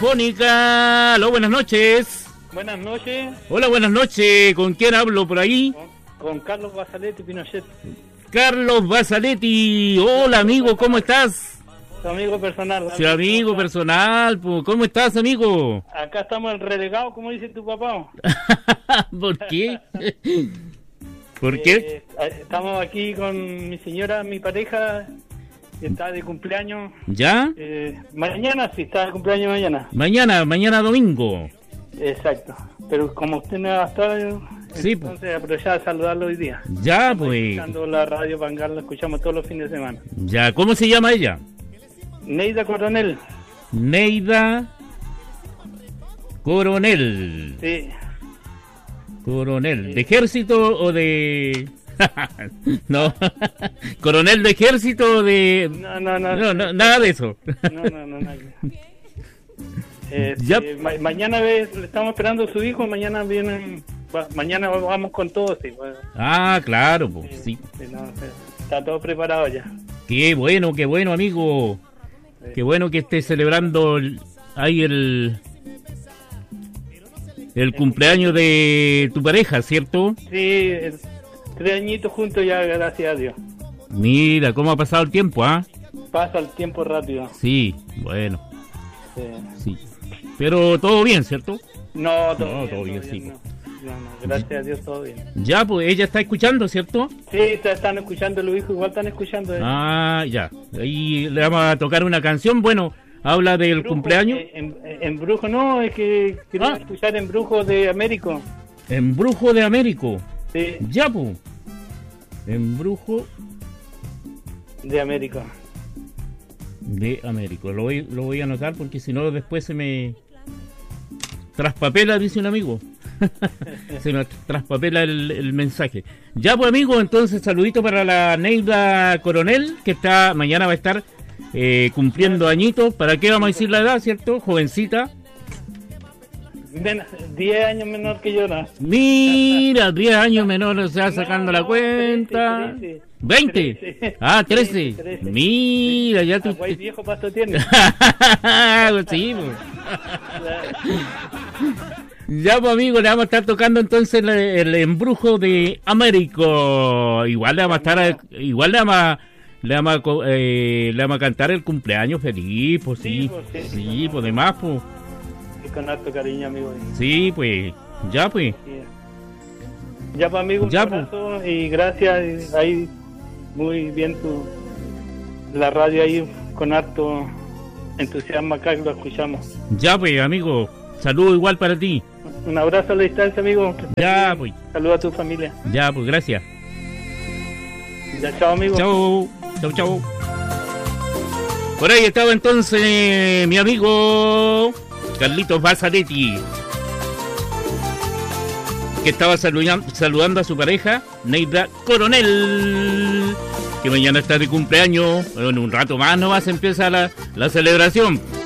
Telefónica. Aló, buenas noches. Buenas noches. Hola, buenas noches. ¿Con quién hablo por ahí? Con Carlos Basaletti Pinochet. Carlos Basaletti. Hola, amigo, ¿cómo estás? Su amigo personal. Su amigo personal. ¿Cómo estás, amigo? Acá estamos el relegado, como dice tu papá. ¿Por qué? ¿Por qué? Estamos aquí con mi señora, mi pareja, que está de cumpleaños. ¿Ya? Mañana, sí, está de cumpleaños mañana. Mañana domingo. Exacto. Pero como usted no va a estar, sí, entonces aprovechar de saludarlo hoy día. Ya, Estamos pues. escuchando la radio Vanguard, la escuchamos todos los fines de semana. Ya, ¿cómo se llama ella? Neida Coronel. Neida Coronel. Sí. Coronel. Sí. ¿De ejército o de...? No. ¿Coronel de ejército o de...? No, nada de eso. No. Mañana le estamos esperando a su hijo, mañana vienen, mañana vamos con todo, sí. Ah, claro, pues, sí. Está todo preparado ya. Qué bueno, amigo. Sí. Qué bueno que esté celebrando ahí el cumpleaños de tu pareja, ¿cierto? Sí, 3 añitos juntos ya, gracias a Dios. Mira, cómo ha pasado el tiempo, ¿ah? Pasa el tiempo rápido. Sí, bueno. Sí. Pero todo bien, ¿cierto? No, todo bien, sí. No, gracias a Dios, todo bien. Ya, pues ella está escuchando, ¿cierto? Sí, están escuchando, los hijos igual están escuchando. Ah, ya. Ahí le vamos a tocar una canción, bueno... ¿Habla del cumpleaños? Embrujo, no, es que quería escuchar Embrujo de Américo. ¿Embrujo de Américo? Sí. Ya, pues. Embrujo de Américo. De Américo. Lo voy a anotar porque si no después se me traspapela, dice un amigo. Se me traspapela el mensaje. Ya, pues, amigo, entonces saludito para la Neida Coronel, que mañana va a estar cumpliendo añitos. ¿Para qué vamos a decir la edad, cierto? Jovencita. 10 años menor que yo, ¿no? Mira, 10 años menor, o sea, sacando la cuenta. 13. 20. 13. Ah, 13. 13. Mira, ya tú. Guay viejo pasto tiene. Sí, pues. Ya, pues, amigo, le vamos a estar tocando entonces el Embrujo de Américo. Igual le vamos a cantar el cumpleaños feliz, pues sí. Sí, pues demás, pues. Con harto cariño, amigo. Sí, pues, ya, pues. Ya, pues, amigo, un abrazo, pues. Y gracias, ahí, muy bien la radio ahí, con harto entusiasmo acá, lo escuchamos. Ya, pues, amigo, saludo igual para ti. Un abrazo a la distancia, amigo. Ya, pues. Saludos a tu familia. Ya, pues, gracias. Ya, chao, amigo. Chao. Por ahí estaba entonces mi amigo Carlitos Basaletti, que estaba saludando a su pareja, Neida Coronel, que mañana está de cumpleaños. Bueno, en un rato más nomás empieza la celebración.